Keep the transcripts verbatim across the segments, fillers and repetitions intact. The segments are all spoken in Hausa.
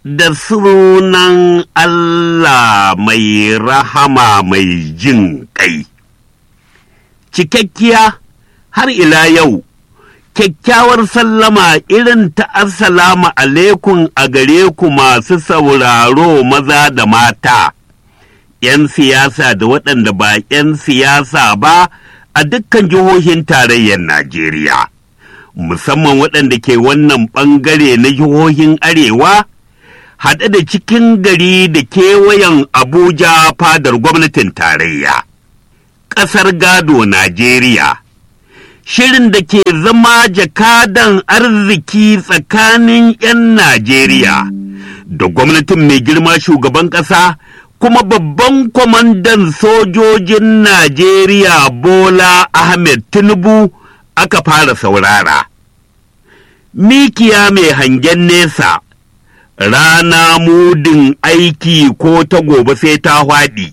Da sunan Allah mai rahama mai jin ƙai, cikakkiya har ila yau, kyakkyawar sallama irin ta assalamu alaikum a gare ku masu sauraro maza da mata, ‘yan siyasa da waɗanda ba ‘yan siyasa ba a dukkan jihohin tarayyar Najeriya, musamman waɗanda ke wannan ɓangare na jihohin Arewa, haɗe da cikin gari da kewayen Abuja fadar gwamnatin tarayya. Ƙasar gado Najeriya, shirin da ke zama jakadan arziki tsakanin ‘yan Najeriya da gwamnatin mai girma shugaban ƙasa kuma babban kwamandan sojojin Najeriya Bola Ahmed Tinubu aka fara saurara. Mikiya mai hangen nesa, rana mudin aiki ko ta gobe sai ta hwaɗi,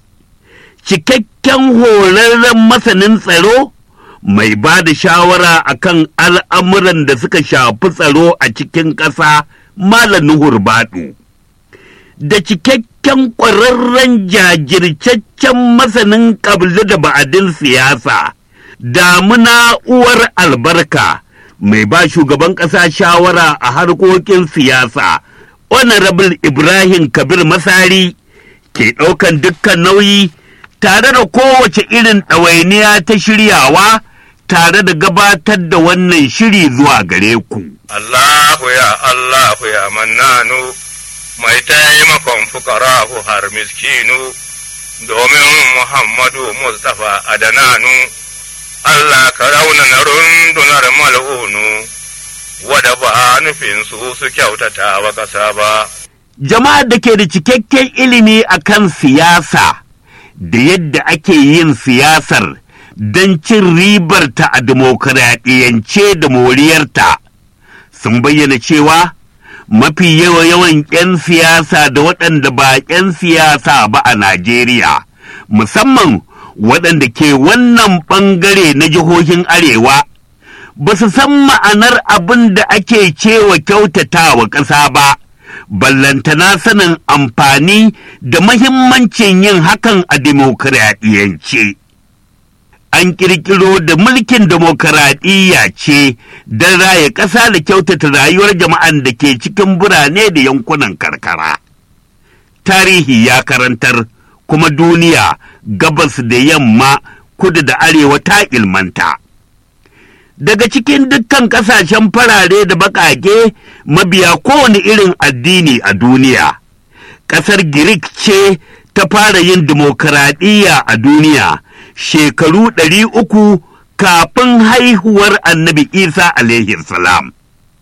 cikakken horarren masanin tsaro mai ba da shawara akan al'amuran da suka shafi tsaro a cikin ƙasa Malam Nuhur Baɗu, da cikakken ƙwararren jajircaccen masanin ƙabli da ba'adin siyasa, damuna uwar albarka mai ba shugaban ƙasa shawara a harkokin siyasa, Honorable Ibrahim Kabir Masari ke ɗaukan dukkan nauyi tare da kowace irin ɗawainiya ta shiryawa tare da gabatar da wannan shiri zuwa gare ku. Allahu ya Allahu ya mannanu mai taimakon fukarahu har miskinu domin Muhammadu Mustapha Adananu, Allah ka raunana rundunar mal'unu. Wada ba nufin su su kyautata wa ƙasa ba. Jama'ar da ke da cikakken ilimi a kan siyasa da yadda ake yin siyasar don cin ribarta a dimokuraɗiyance da moriyarta sun bayyana cewa mafi yawa yawan 'yan siyasa da waɗanda ba 'yan siyasa ba a Najeriya, musamman waɗanda ke wannan ɓangare na jihohin Arewa, ba su san ma'anar abin da ake cewa kyautatawa ƙasa ba, ballantana sanin amfani da mahimmancin yin hakan a dimokuraɗiyance. An ƙirƙiro da mulkin dimokuraɗiyya ce don raya ƙasa da kyautata rayuwar jama'an da ke cikin birane da yankunan karkara. Tarihi ya karantar kuma duniya gabas da yamma, kudu da arewa ta ilmanta. Daga cikin dukkan ƙasashen farare da baƙaƙe mabiya kowane irin addini a duniya, ƙasar Girik ce ta fara yin dimokuraɗiyya a duniya shekaru ɗari uku kafin haihuwar Annabi Isa alaihi salam.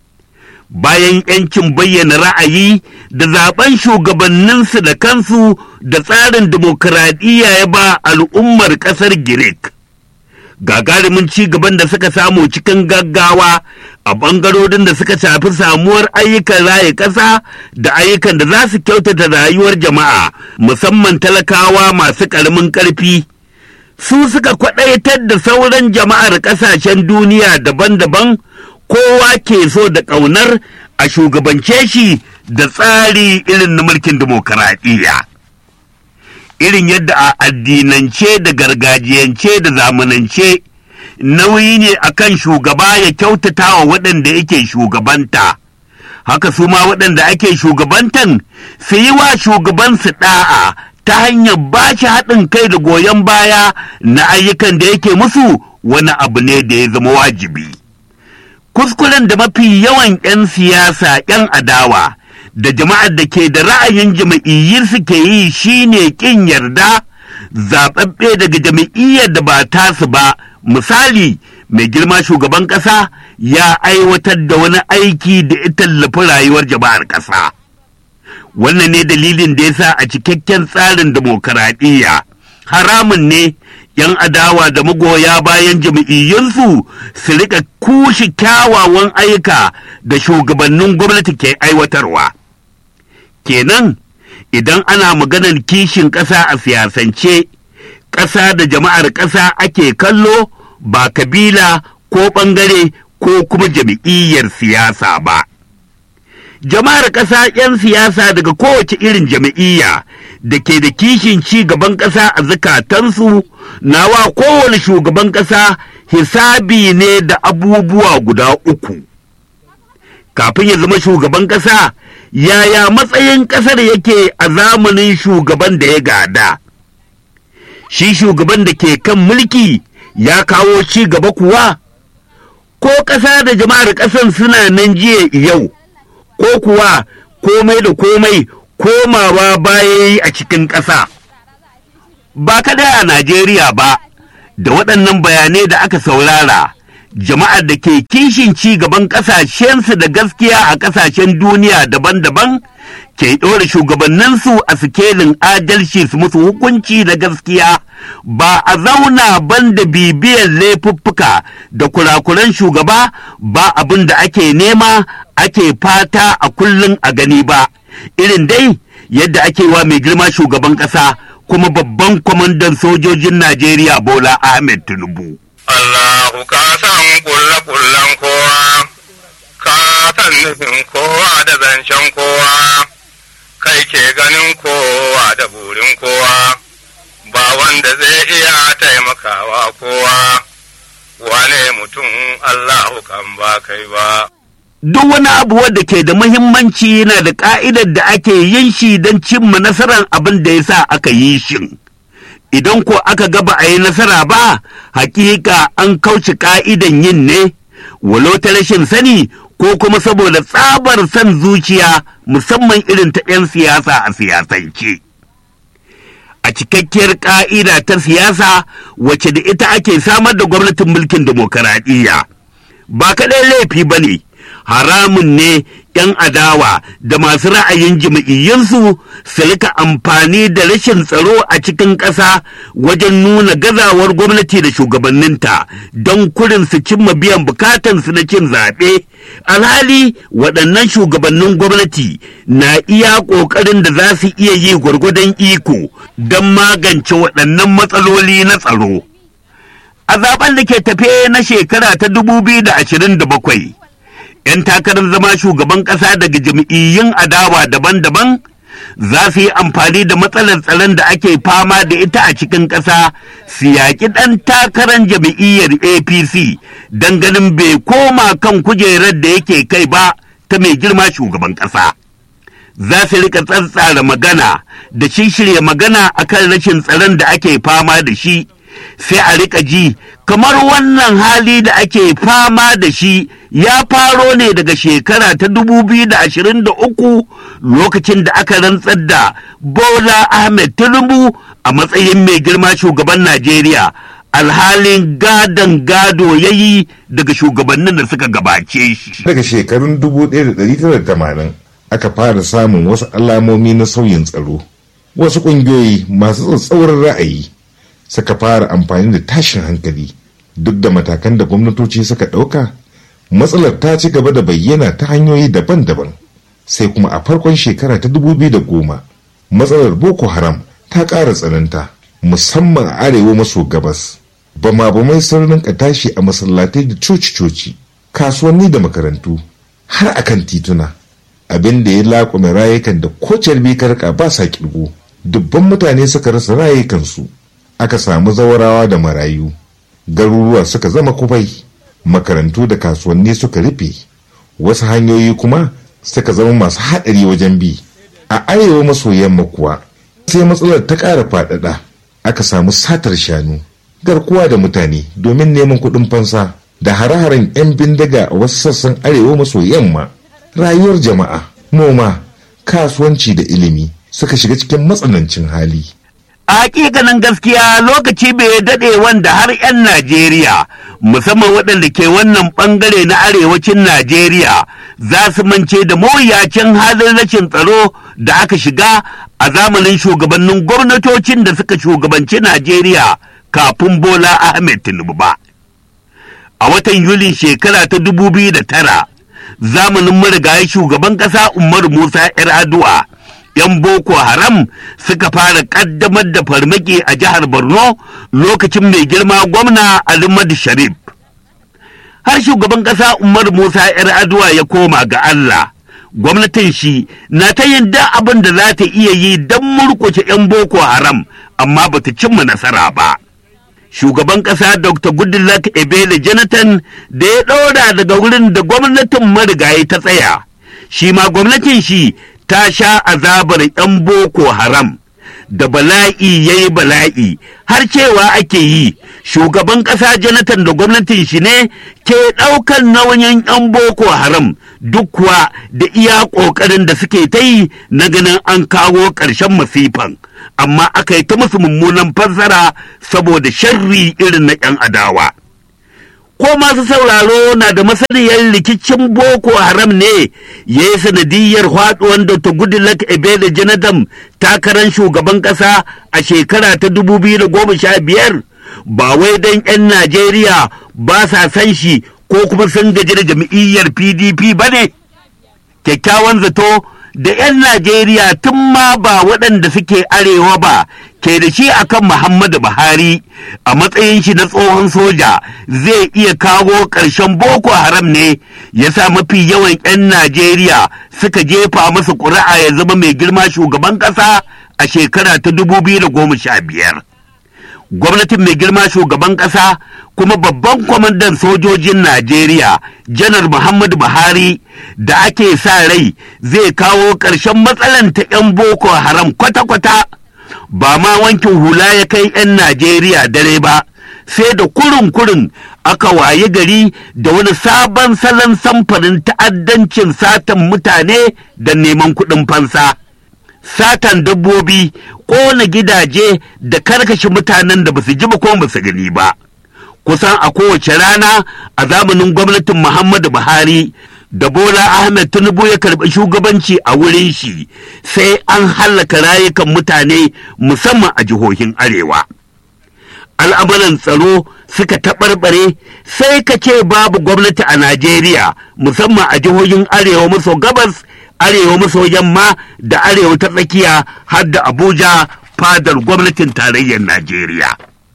Bayan ‘yancin bayyana ra'ayi da zaben shugabanninsu da kansu da tsarin dimokuraɗiyya ya ba al'ummar ƙasar Girik, gagarumin ci gaban da suka samu cikin gaggawa a ɓangarorin da suka shafi samuwar ayyukan raye ƙasa da ayyukan da za su kyautata rayuwar jama'a, musamman talakawa masu ƙaramin ƙarfi, su suka kwaɗaitar da sauran jama'ar ƙasashen duniya daban-daban, kowa ke so da ƙaunar a shugabance shi da tsari irin na mulkin dimokuraɗiyya. Irin yadda a addinance da gargajiyance da zamanance nauyi ne akan shugaba ya kyautata wa waɗanda yake shugabanta, haka su ma waɗanda ake shugabantan su yi wa shugabansu ɗa'a ta hanyar ba shi haɗin kai da goyon baya na ayyukan da yake musu wani abu ne da ya zama wajibi. Kuskuren da mafi yawan 'yan siyasa 'yan adawa da jama'ar da ke da ra'ayin jama'iyyar suke yi shine ƙin yarda zaɓaɓɓe daga jama'iyyar da ba tasu ba. Misali, mai girma shugaban ƙasa ya aiwatar da wani aiki da ya tallafi rayuwar jama'ar ƙasa. Wannan ne dalilin da ya sa a cikakken tsarin dimokuraɗiyya haramun ne ‘yan adawa da magoya bayan jama'iyyunsu su riƙa kushe kyawawan ayyuka da shugabannin gwamnati ke aiwatarwa. Kenan, idan ana maganar kishin ƙasa a siyasance, ƙasa da jama'ar ƙasa ake kallo ba kabila ko ɓangare ko kuma jam'iyyar siyasa ba. Jama'ar ƙasa 'yan siyasa daga kowace irin jam'iyya da ke da kishin ci gaban ƙasa a zukatansu na wa kowane shugaban ƙasa hisabi ne da abubuwa guda uku. Kafin ya zama shugaban ƙasa, yaya matsayin ƙasar yake a zamanin shugaban da ya gada? Shi shugaban da ke kan mulki ya kawo ci gaba kuwa? Ko ƙasa da jama'ar ƙasan suna nan jiya yau, ko kuwa komai da komai komawa baya a cikin ƙasa? Ba kada a Najeriya ba, da waɗannan bayanai da aka saurara, jama'ar da ke kishin ci gaban ƙasashensu da gaskiya a ƙasashen duniya daban-daban ke ɗora shugabanninsu a sikelin adalci su musu hukunci da gaskiya, ba a zauna banda bibiyar laifuffuka da kurakuran shugaba ba abin da ake nema ake fata a kullum a gani ba, irin dai yadda ake wa mai girma shugaban ƙasa kuma babban kwamandan sojojin Najeriya Bola Ahmed Tinubu. Allahu ka san kulle-kullen kowa, ka san nufin kowa da zancen kowa, kai ke ganin kowa da burin kowa, ba wanda zai iya taimakawa kowa, wane mutum Allahu kan ba kai ba. Duk wani abu wadda ke da muhimmanci yana da ƙa'idar da ake yin shi don cimma nasarar abin da ya sa aka yi shin. Idan ko aka gaba a yi nasara ba, hakika an kauce ƙa'idan yin ne, walau ta rashin sani ko kuma saboda tsabar son zuciya musamman irin ta ‘yan siyasa a siyasance. A cikakkiyar ƙa'ida ta siyasa wacce da ita ake samar da gwamnatin mulkin dimokuraɗiyya, ba kaɗai laifi ba ne. Haramun ne ‘yan adawa da masu ra'ayin jam'iyyunsu su rika amfani da rashin tsaro a cikin ƙasa wajen nuna gazawar gwamnati da shugabanninta don kurin su cimma biyan bukatansu na cin zaɓe. Alhali waɗannan shugabannin gwamnati na iya ƙoƙarin da za su iya yi gwargwadon iko don magance waɗannan matsaloli na tsaro. A zaben da ke tafe na shekara ta dubu biyu da ashirin da bakwai, ‘yan takarar zama shugaban ƙasa daga jam'iyyun adawa daban-daban za su yi amfani da matsalar tsaron da ake fama da ita a cikin ƙasa su yaƙi ɗan takarar jam'iyyar A P C don ganin bai koma kan kujerar da yake kai ba ta mai girma shugaban ƙasa. Za su rika tsantsara magana da shirya magana akan rashin tsaron da ake fama da shi, sai a rika ji kamar wannan hali da ake fama da shi ya faro ne daga shekara ta dubu biyu da ashirin da uku lokacin da aka rantsar da Bola Ahmed Tinubu a matsayin mai girma shugaban Najeriya, alhalin gadon gado ya yi daga shugabannin da suka gabace shi. Daga shekarun dubu ɗaya da ɗari tara da tamanin aka fara samun wasu alamomi na sauyin tsaro. Wasu ƙungiyoyi masu tsatsauran ra'ayi suka fara amfani da tashin hankali. Duk da matakan da gwamnatoci suka ɗauka, matsalar ta ci gaba da bayyana ta hanyoyi daban-daban. Sai kuma a farkon shekara ta dubu biyu da goma, matsalar Boko Haram ta ƙara tsananta, musamman a arewa maso gabas. Bama-bamai sun rinka tashi a masallatai da coci-coci, kasuwanni da makarantu, har akan tituna. Abin da ya laƙume rayukan da ko carbi karka ba sa ƙirgo. Dubban mutane suka rasa rayukansu, aka samu zawarawa da marayu. Garuruwa suka zama kufai, makarantu da kasuwanni suka rufe, wasu hanyoyi kuma suka zama masu haɗari wajen bi. A arewa maso yamma kuwa sai matsalar ta ƙara faɗaɗa, aka samu satar shanu, garkuwa da mutane domin neman kuɗin fansa, da hare-haren 'yan bindiga a wasu sassan arewa maso yamma. Rayuwar jama'a, noma, kasuwanci da ilimi suka shiga cikin matsanancin hali. A hakikanin gaskiya lokaci bai daɗe wanda har 'yan Najeriya, musamman waɗanda ke wannan ɓangare na arewacin Najeriya, za su mance da mawuyacin halin rashin tsaro da aka shiga a zamanin shugabannin gwamnatocin da suka shugabanci Najeriya kafin Bola Ahmed Tinubu ba. A watan Yulin shekara ta dubu biyu da tara, zamanin marigayi shugaban ƙasa Umar Musa 'Yar'adua, ‘yan Boko Haram suka fara ƙaddamar da farmaki a jihar Borno lokacin mai girma gwamna Alimadu Sharif. Har shugaban ƙasa Umar Musa 'Yar'adua ya koma ga Allah, gwamnatin shi na ta yin da abin da za ta iya yi don murkushe 'yan Boko Haram, amma ba ta cimma nasara ba. Shugaban ƙasa Doctor Goodluck Ebele Jonathan da ya ɗora daga wurin da gwamnatin marigayi ta tsaya, shi ma gwamnatin shi ta sha azabar 'yan Boko Haram. Da bala'i ya yi bala'i har cewa ake yi shugaban ƙasa Jonathan da gwamnatin shi ne ke ɗaukar nauyin 'yan Boko Haram, duk kuwa da iya ƙoƙarin da suke ta yi na ganin an kawo ƙarshen masifan, amma aka yi ta musu mummunan fassara saboda sharri irin na 'yan adawa. Ko masu sauraro na da masaniyar rikicin Boko Haram ne ya yi sanadiyar faɗuwan Doctor Goodluck Ebele Jonathan takarar shugaban ƙasa a shekara ta dubu biyu da goma sha biyar, ba wai don 'yan Najeriya ba sa san shi ko kuma sun gaji da jam'iyyar P D P ba ne? Kyakkyawan zato da 'yan Najeriya tun ma ba waɗanda suke arewa ba ke da shi akan Muhammadu Buhari a matsayin shi na tsohon soja zai iya kawo ƙarshen Boko Haram ne ya sa mafi yawan 'yan Najeriya suka jefa masa ƙuri'a ya zama mai girma shugaban ƙasa a shekara ta dubu biyu da goma sha biyar. Gwamnatin mai girma shugaban ƙasa kuma babban kwamandan sojojin Najeriya Janar Muhammadu Buhari da ake sa rai zai kawo ƙarshen matsalan ta 'yan Boko Haram kwata-kwata, ba ma wankin hula ya kai 'yan Najeriya dare ba, sai da kurin-kurin aka waye gari da wani sabon salon samfarin ta'addancin satan mutane da neman kuɗin fansa. Satan dabbobi, ƙona gidaje da karkashe mutanen da basu ji ba ko basu gani ba. Kusan a kowace rana a zamanin gwamnatin Muhammadu Buhari da Bola Ahmed Tinubu ya karɓi shugabanci a wurin shi, sai an hallaka rayukan mutane musamman a jihohin Arewa. Al'amuran tsaro suka taɓarɓare sai ka ce babu gwamnati a Najeriya, musamman a jihohin Arewa maso gabas, Arewa maso yamma da Arewa ta tsakiya har da Abuja, fadar gwamnatin tarayyar Najeriya.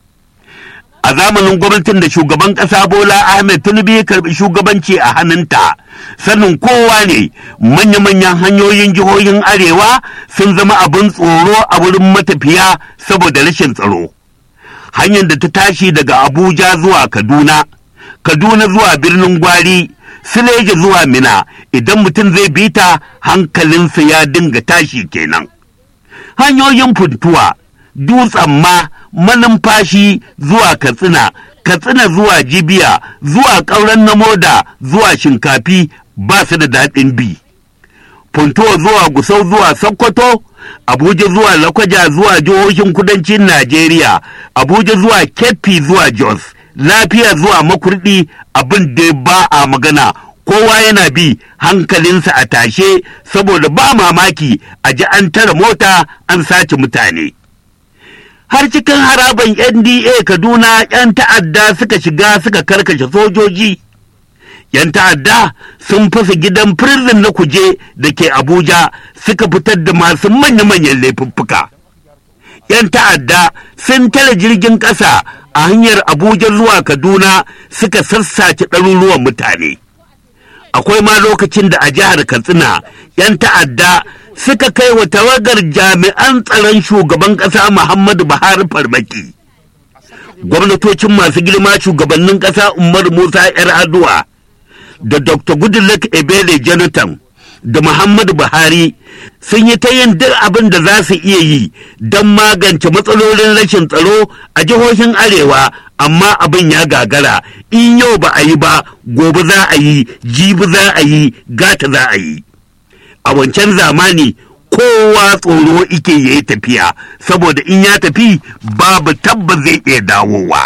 A zamanin gwamnatin da shugaban ƙasa Bola Ahmed Tinubu ya karɓi shugabanci a hannunta, sanin kowa ne manya-manyan hanyoyin jihohin Arewa sun zama abin tsoro a wurin matafiya saboda rashin tsaro. Hanyar da ta tashi daga Abuja zuwa Kaduna, Kaduna zuwa birnin Gwari, Sileja zuwa Mina, idan mutum zai bi ta hankalinsa ya dinga tashi kenan. Hanyoyin Funtuwa, Dutsen ma, Manumfashi zuwa Katsina, Katsina zuwa Jibiya, zuwa Ƙauren Namoda, zuwa Shinkafi ba su da daɗin bi. Funtuwa zuwa Gusau zuwa Sokoto, Abuja zuwa Lakwaja zuwa jihohin kudancin Najeriya, Abuja zuwa Keffi zuwa Jos, Lafiya zuwa Makurdi, abin da ba a magana, kowa yana bi hankalinsa a tashe saboda ba mamaki a ji an tara mota an sace mutane. Har cikin haraban N D A Kaduna 'yan ta'adda suka shiga suka karkashe sojoji. 'Yan ta'adda sun fasa gidan prison na Kuje da ke Abuja suka fitar da masu manya-manyan laifuffuka. 'Yan ta'adda sun tare jirgin ƙasa a hanyar Abuja zuwa Kaduna suka sassace ɗaruruwan mutane. Akwai ma lokacin da a jihar Katsina 'yan ta'adda suka kai wa tawagar jami'an tsaron shugaban ƙasa Muhammadu Buhari farmaki. Gwamnatocin masu girma shugabannin ƙasa Umar Musa 'Yar'aduwa da Doctor Goodluck Ebele Jonathan da Muhammadu Buhari sun yi ta yin duk abin da za su iya yi don magance matsalolin rashin tsaro a jihohin Arewa, amma abin ya gagara. In yau ba a yi ba, gobe za a yi, jibi za a yi, gata za a yi. A wancan zamani kowa tsoro ike ya yi tafiya, saboda in ya tafi babu tabbas zai iya dawowa.